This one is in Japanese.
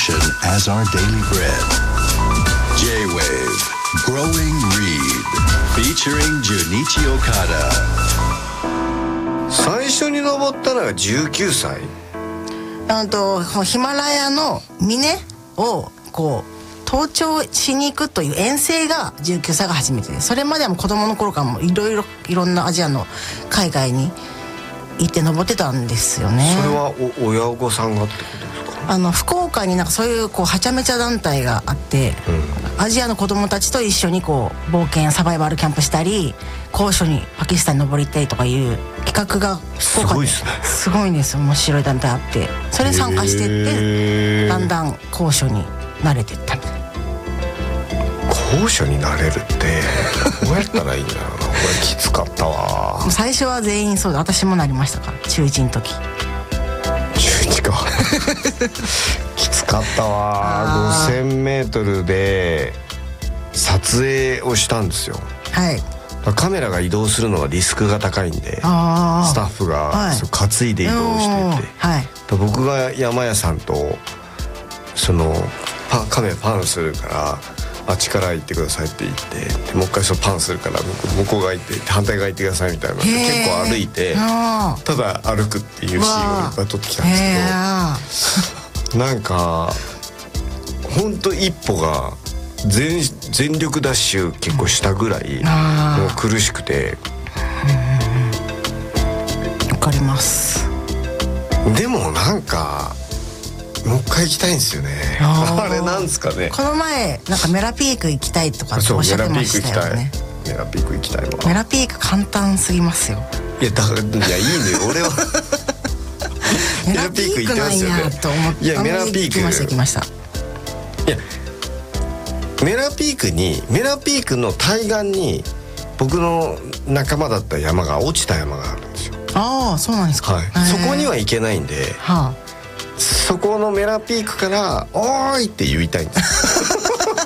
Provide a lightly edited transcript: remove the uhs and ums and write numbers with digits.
tradition as our daily bread. J-Wave Growing Reed featuring Junichi Okada. 最初に登ったのが19歳。 ヒマラヤの峰をこう登頂しに行くという遠征が19歳が初めてで、それまではもう子供の頃からもいろんなアジアの海外に行って登ってたんですよね。 それは親御さんがってことですか？ 福岡になんかそういうはちゃめちゃ団体があって、アジアの子供たちと一緒に冒険サバイバルキャンプしたり、高所にパキスタンに登りたいとかいう企画が福岡です。すごいんですよ。面白い団体あって、それに参加していってだんだん高所に慣れていったみたいな。 高所になれるってどうやったらいいんだろうな。これきつかったわ。 最初は全員そうで、私もなりましたから中1の時。 中1かきつかったわ。5000mで撮影をしたんですよ。 はい。 カメラが移動するのはリスクが高いんで、スタッフが担いで移動してて、はい、僕が山屋さんとカメラパンするからあっちから行ってくださいって言って、もう一回パンするから向こう側行って反対側行ってくださいみたいな。結構歩いてただ歩くっていうシーンをいっぱい撮ってきたんですけど、なんかほんと一歩が全力ダッシュ結構したぐらいもう苦しくて。 わかります。 でもなんかもう一回行きたいんですよね。あれなんですかね。 この前なんかメラピーク行きたいとかっておっしゃってましたよね。 メラピーク行きたいわ。 メラピーク簡単すぎますよ。 いやいいね俺はメラピーク行ってますよね。 いやメラピーク行きました。 いやメラピークの対岸に僕の仲間だった山が落ちた山があるんですよ。 ああ、そうなんですか。 はい、そこには行けないんで、そこのメラピークから「おーい!」って言いたいんです